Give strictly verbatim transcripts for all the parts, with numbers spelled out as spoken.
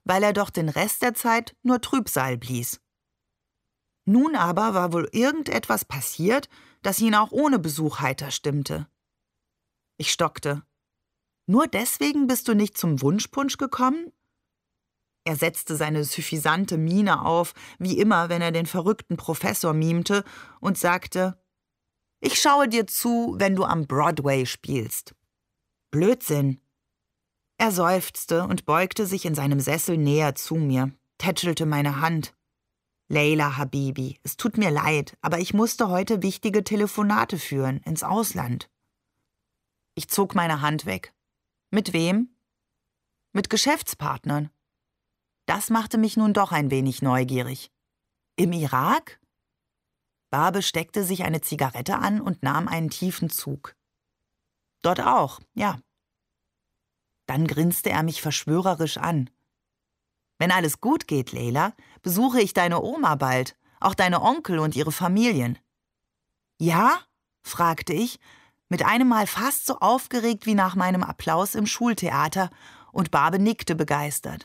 weil er doch den Rest der Zeit nur Trübsal blies. Nun aber war wohl irgendetwas passiert, das ihn auch ohne Besuch heiter stimmte. Ich stockte. »Nur deswegen bist du nicht zum Wunschpunsch gekommen?« Er setzte seine suffisante Miene auf, wie immer, wenn er den verrückten Professor mimte, und sagte, »Ich schaue dir zu, wenn du am Broadway spielst.« »Blödsinn!« Er seufzte und beugte sich in seinem Sessel näher zu mir, tätschelte meine Hand. »Leila Habibi, es tut mir leid, aber ich musste heute wichtige Telefonate führen, ins Ausland.« Ich zog meine Hand weg. »Mit wem?« »Mit Geschäftspartnern.« Das machte mich nun doch ein wenig neugierig. »Im Irak?« Barbe steckte sich eine Zigarette an und nahm einen tiefen Zug. »Dort auch, ja.« Dann grinste er mich verschwörerisch an. »Wenn alles gut geht, Leila, besuche ich deine Oma bald, auch deine Onkel und ihre Familien.« »Ja?« fragte ich, mit einem Mal fast so aufgeregt wie nach meinem Applaus im Schultheater, und Barbe nickte begeistert.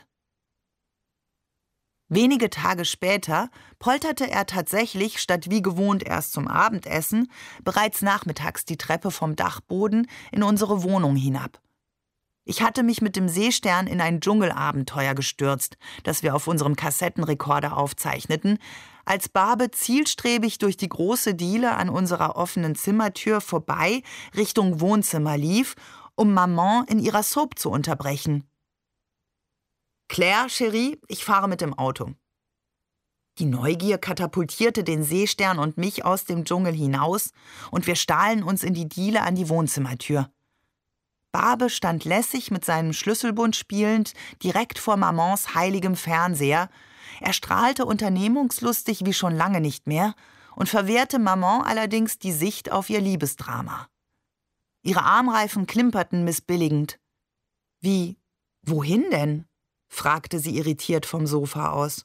Wenige Tage später polterte er tatsächlich, statt wie gewohnt erst zum Abendessen, bereits nachmittags die Treppe vom Dachboden in unsere Wohnung hinab. Ich hatte mich mit dem Seestern in ein Dschungelabenteuer gestürzt, das wir auf unserem Kassettenrekorder aufzeichneten, als Barbe zielstrebig durch die große Diele an unserer offenen Zimmertür vorbei Richtung Wohnzimmer lief, um Maman in ihrer Soap zu unterbrechen. »Claire, Chérie, ich fahre mit dem Auto.« Die Neugier katapultierte den Seestern und mich aus dem Dschungel hinaus, und wir stahlen uns in die Diele an die Wohnzimmertür. Barbe stand lässig mit seinem Schlüsselbund spielend direkt vor Mamans heiligem Fernseher. Er strahlte unternehmungslustig wie schon lange nicht mehr und verwehrte Maman allerdings die Sicht auf ihr Liebesdrama. Ihre Armreifen klimperten missbilligend. »Wie, wohin denn?« fragte sie irritiert vom Sofa aus.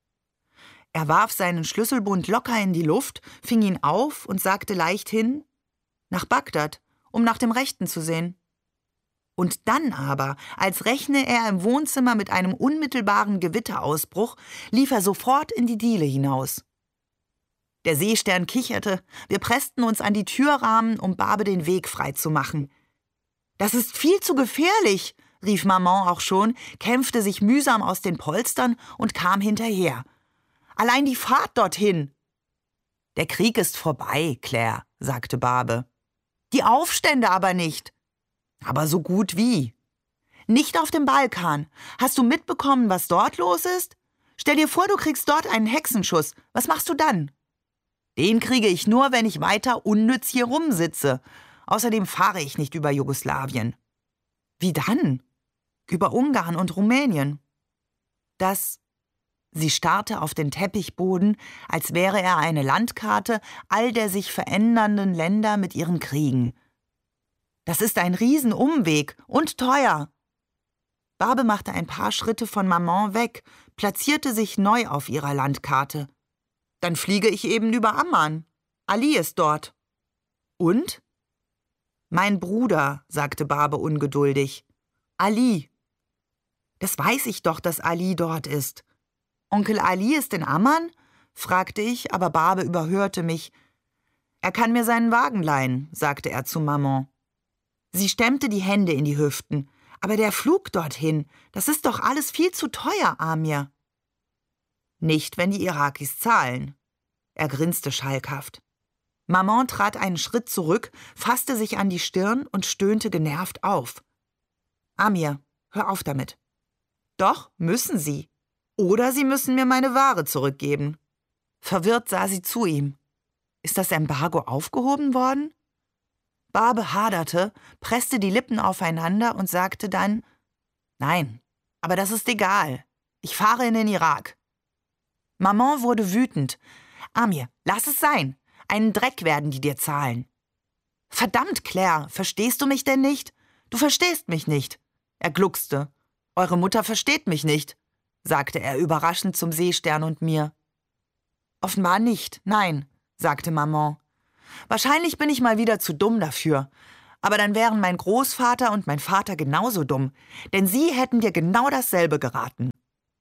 Er warf seinen Schlüsselbund locker in die Luft, fing ihn auf und sagte leichthin, »Nach Bagdad, um nach dem Rechten zu sehen.« Und dann aber, als rechne er im Wohnzimmer mit einem unmittelbaren Gewitterausbruch, lief er sofort in die Diele hinaus. Der Seestern kicherte, wir pressten uns an die Türrahmen, um Barbe den Weg frei zu machen. »Das ist viel zu gefährlich«, rief Maman auch schon, kämpfte sich mühsam aus den Polstern und kam hinterher. »Allein die Fahrt dorthin!« »Der Krieg ist vorbei, Claire«, sagte Barbe. »Die Aufstände aber nicht.« »Aber so gut wie.« »Nicht auf dem Balkan. Hast du mitbekommen, was dort los ist? Stell dir vor, du kriegst dort einen Hexenschuss. Was machst du dann?« »Den kriege ich nur, wenn ich weiter unnütz hier rumsitze. Außerdem fahre ich nicht über Jugoslawien.« »Wie dann?« »Über Ungarn und Rumänien.« »Das...« Sie starrte auf den Teppichboden, als wäre er eine Landkarte all der sich verändernden Länder mit ihren Kriegen. »Das ist ein Riesenumweg und teuer.« Barbe machte ein paar Schritte von Maman weg, platzierte sich neu auf ihrer Landkarte. »Dann fliege ich eben über Amman. Ali ist dort.« »Und?« »Mein Bruder«, sagte Barbe ungeduldig. »Ali.« »Das weiß ich doch, dass Ali dort ist.« »Onkel Ali ist in Amman?« fragte ich, aber Barbe überhörte mich. »Er kann mir seinen Wagen leihen«, sagte er zu Maman. Sie stemmte die Hände in die Hüften. »Aber der Flug dorthin, das ist doch alles viel zu teuer, Amir.« »Nicht, wenn die Irakis zahlen.« Er grinste schalkhaft. Maman trat einen Schritt zurück, fasste sich an die Stirn und stöhnte genervt auf. »Amir, hör auf damit.« »Doch, müssen Sie. Oder Sie müssen mir meine Ware zurückgeben.« Verwirrt sah sie zu ihm. »Ist das Embargo aufgehoben worden?« Barbe haderte, presste die Lippen aufeinander und sagte dann, »Nein, aber das ist egal. Ich fahre in den Irak.« Maman wurde wütend. »Amir, lass es sein. Einen Dreck werden die dir zahlen.« »Verdammt, Claire, verstehst du mich denn nicht? Du verstehst mich nicht.« Er gluckste. »Eure Mutter versteht mich nicht«, sagte er überraschend zum Seestern und mir. »Offenbar nicht, nein«, sagte Maman. »Wahrscheinlich bin ich mal wieder zu dumm dafür. Aber dann wären mein Großvater und mein Vater genauso dumm, denn sie hätten dir genau dasselbe geraten.«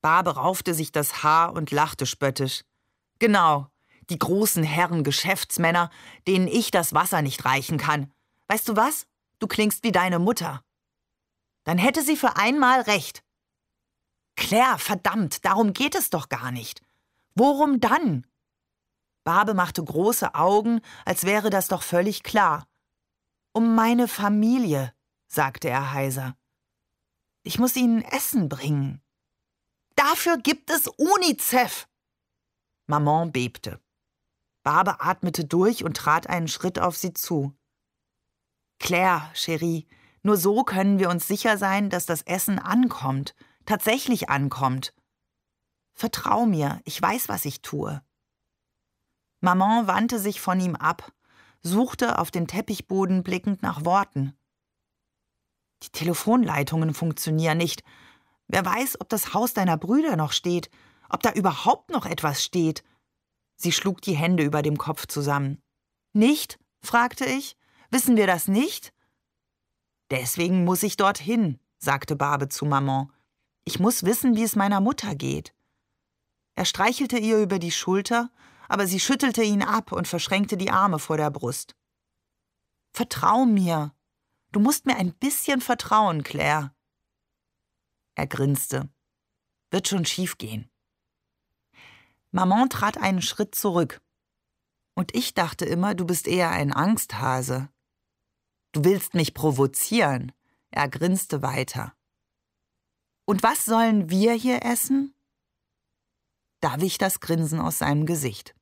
Barbe raufte sich das Haar und lachte spöttisch. Genau, die großen Herren Geschäftsmänner, denen ich das Wasser nicht reichen kann. Weißt du was? Du klingst wie deine Mutter. Dann hätte sie für einmal recht. Claire, verdammt, darum geht es doch gar nicht. Worum dann? Barbe machte große Augen, als wäre das doch völlig klar. Um meine Familie, sagte er heiser. Ich muss ihnen Essen bringen. Dafür gibt es UNICEF. Maman bebte. Barbe atmete durch und trat einen Schritt auf sie zu. Claire, Chérie, nur so können wir uns sicher sein, dass das Essen ankommt, tatsächlich ankommt. Vertrau mir, ich weiß, was ich tue. Maman wandte sich von ihm ab, suchte auf den Teppichboden blickend nach Worten. Die Telefonleitungen funktionieren nicht. Wer weiß, ob das Haus deiner Brüder noch steht, ob da überhaupt noch etwas steht. Sie schlug die Hände über dem Kopf zusammen. Nicht? Fragte ich. Wissen wir das nicht? Deswegen muss ich dorthin, sagte Barbe zu Maman. Ich muss wissen, wie es meiner Mutter geht. Er streichelte ihr über die Schulter, aber sie schüttelte ihn ab und verschränkte die Arme vor der Brust. Vertrau mir. Du musst mir ein bisschen vertrauen, Claire. Er grinste. Wird schon schief gehen. Maman trat einen Schritt zurück. Und ich dachte immer, du bist eher ein Angsthase. Du willst mich provozieren. Er grinste weiter. Und was sollen wir hier essen? Da wich das Grinsen aus seinem Gesicht.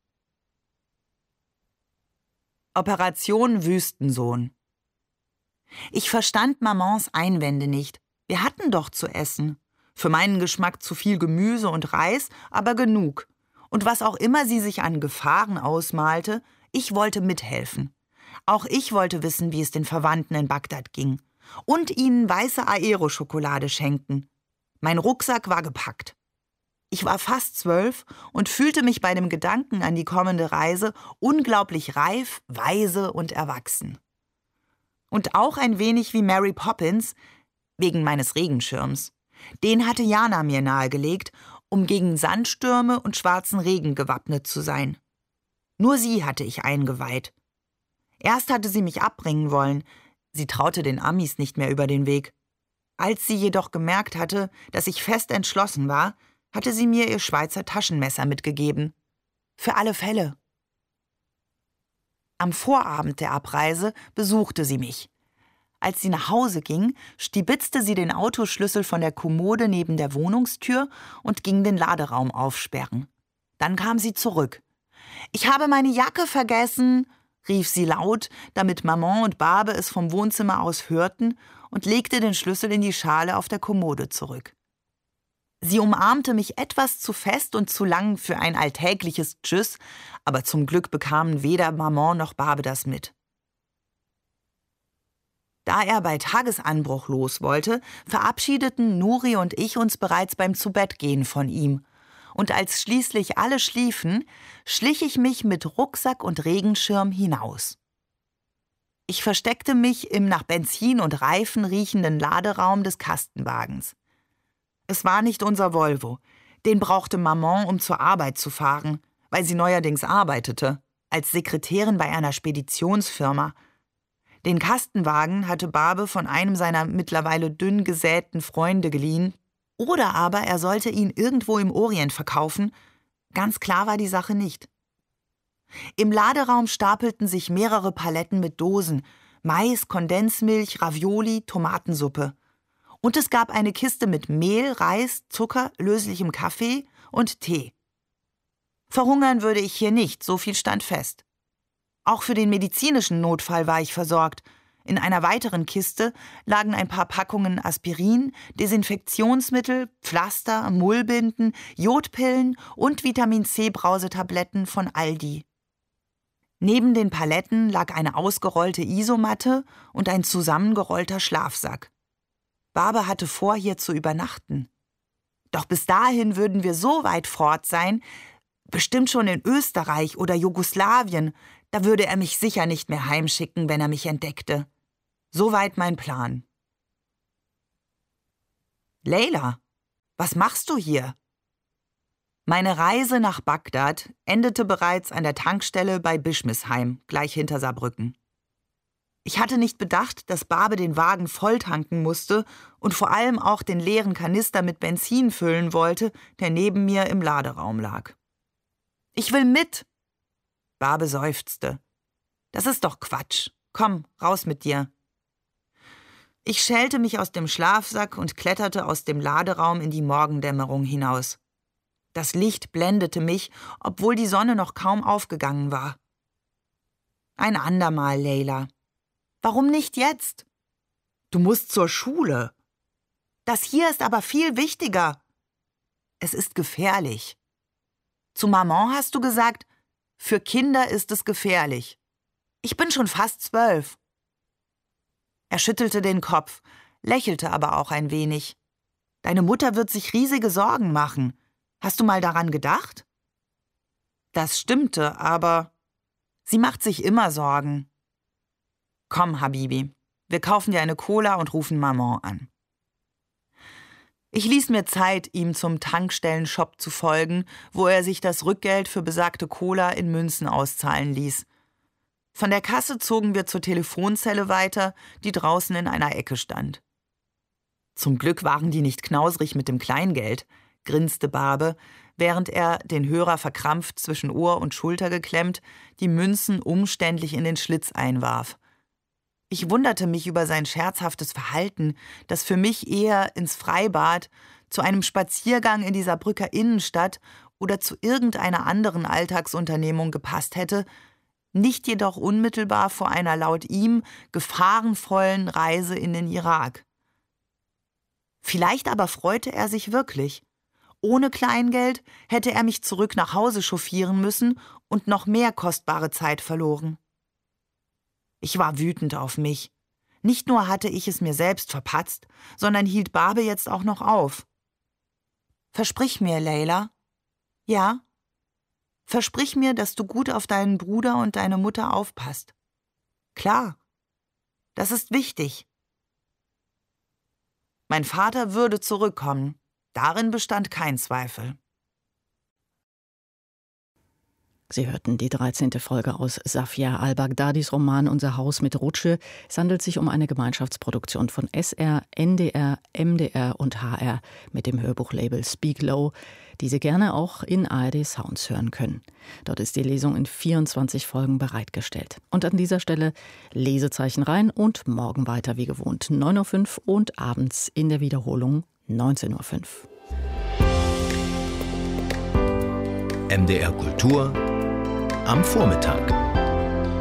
Operation Wüstensohn. Ich verstand Mamans Einwände nicht. Wir hatten doch zu essen. Für meinen Geschmack zu viel Gemüse und Reis, aber genug. Und was auch immer sie sich an Gefahren ausmalte, ich wollte mithelfen. Auch ich wollte wissen, wie es den Verwandten in Bagdad ging. Und ihnen weiße Aero-Schokolade schenken. Mein Rucksack war gepackt. Ich war fast zwölf und fühlte mich bei dem Gedanken an die kommende Reise unglaublich reif, weise und erwachsen. Und auch ein wenig wie Mary Poppins, wegen meines Regenschirms. Den hatte Jana mir nahegelegt, um gegen Sandstürme und schwarzen Regen gewappnet zu sein. Nur sie hatte ich eingeweiht. Erst hatte sie mich abbringen wollen, sie traute den Amis nicht mehr über den Weg. Als sie jedoch gemerkt hatte, dass ich fest entschlossen war, hatte sie mir ihr Schweizer Taschenmesser mitgegeben. Für alle Fälle. Am Vorabend der Abreise besuchte sie mich. Als sie nach Hause ging, stibitzte sie den Autoschlüssel von der Kommode neben der Wohnungstür und ging den Laderaum aufsperren. Dann kam sie zurück. »Ich habe meine Jacke vergessen«, rief sie laut, damit Maman und Barbe es vom Wohnzimmer aus hörten, und legte den Schlüssel in die Schale auf der Kommode zurück. Sie umarmte mich etwas zu fest und zu lang für ein alltägliches Tschüss, aber zum Glück bekamen weder Maman noch Barbe das mit. Da er bei Tagesanbruch los wollte, verabschiedeten Nuri und ich uns bereits beim Zubettgehen von ihm. Und als schließlich alle schliefen, schlich ich mich mit Rucksack und Regenschirm hinaus. Ich versteckte mich im nach Benzin und Reifen riechenden Laderaum des Kastenwagens. Es war nicht unser Volvo. Den brauchte Maman, um zur Arbeit zu fahren, weil sie neuerdings arbeitete, als Sekretärin bei einer Speditionsfirma. Den Kastenwagen hatte Barbe von einem seiner mittlerweile dünn gesäten Freunde geliehen, oder aber er sollte ihn irgendwo im Orient verkaufen. Ganz klar war die Sache nicht. Im Laderaum stapelten sich mehrere Paletten mit Dosen, Mais, Kondensmilch, Ravioli, Tomatensuppe. Und es gab eine Kiste mit Mehl, Reis, Zucker, löslichem Kaffee und Tee. Verhungern würde ich hier nicht, so viel stand fest. Auch für den medizinischen Notfall war ich versorgt. In einer weiteren Kiste lagen ein paar Packungen Aspirin, Desinfektionsmittel, Pflaster, Mullbinden, Jodpillen und Vitamin-C-Brausetabletten von Aldi. Neben den Paletten lag eine ausgerollte Isomatte und ein zusammengerollter Schlafsack. Barbe hatte vor, hier zu übernachten. Doch bis dahin würden wir so weit fort sein, bestimmt schon in Österreich oder Jugoslawien, da würde er mich sicher nicht mehr heimschicken, wenn er mich entdeckte. Soweit mein Plan. »Leila, was machst du hier?« Meine Reise nach Bagdad endete bereits an der Tankstelle bei Bischmisheim, gleich hinter Saarbrücken. Ich hatte nicht bedacht, dass Barbe den Wagen volltanken musste und vor allem auch den leeren Kanister mit Benzin füllen wollte, der neben mir im Laderaum lag. »Ich will mit!« Barbe seufzte. »Das ist doch Quatsch. Komm, raus mit dir.« Ich schälte mich aus dem Schlafsack und kletterte aus dem Laderaum in die Morgendämmerung hinaus. Das Licht blendete mich, obwohl die Sonne noch kaum aufgegangen war. »Ein andermal, Leila.« »Warum nicht jetzt?« »Du musst zur Schule.« »Das hier ist aber viel wichtiger.« »Es ist gefährlich.« »Zu Maman hast du gesagt, für Kinder ist es gefährlich. Ich bin schon fast zwölf.« Er schüttelte den Kopf, lächelte aber auch ein wenig. »Deine Mutter wird sich riesige Sorgen machen. Hast du mal daran gedacht?« Das stimmte, aber sie macht sich immer Sorgen. »Komm, Habibi, wir kaufen dir eine Cola und rufen Maman an.« Ich ließ mir Zeit, ihm zum Tankstellenshop zu folgen, wo er sich das Rückgeld für besagte Cola in Münzen auszahlen ließ. Von der Kasse zogen wir zur Telefonzelle weiter, die draußen in einer Ecke stand. »Zum Glück waren die nicht knausrig mit dem Kleingeld«, grinste Barbe, während er, den Hörer verkrampft zwischen Ohr und Schulter geklemmt, die Münzen umständlich in den Schlitz einwarf. Ich wunderte mich über sein scherzhaftes Verhalten, das für mich eher ins Freibad, zu einem Spaziergang in die Saarbrücker Innenstadt oder zu irgendeiner anderen Alltagsunternehmung gepasst hätte, nicht jedoch unmittelbar vor einer laut ihm gefahrenvollen Reise in den Irak. Vielleicht aber freute er sich wirklich. Ohne Kleingeld hätte er mich zurück nach Hause chauffieren müssen und noch mehr kostbare Zeit verloren. Ich war wütend auf mich. Nicht nur hatte ich es mir selbst verpatzt, sondern hielt Barbe jetzt auch noch auf. »Versprich mir, Leila.« »Ja?« »Versprich mir, dass du gut auf deinen Bruder und deine Mutter aufpasst.« »Klar. Das ist wichtig.« Mein Vater würde zurückkommen. Darin bestand kein Zweifel. Sie hörten die dreizehnte Folge aus Safia al-Baghdadis Roman Unser Haus mit Rutsche. Es handelt sich um eine Gemeinschaftsproduktion von S R, N D R, M D R und H R mit dem Hörbuchlabel Speak Low, die Sie gerne auch in A R D Sounds hören können. Dort ist die Lesung in vierundzwanzig Folgen bereitgestellt. Und an dieser Stelle Lesezeichen rein und morgen weiter wie gewohnt neun Uhr fünf und abends in der Wiederholung neunzehn Uhr fünf. M D R Kultur am Vormittag.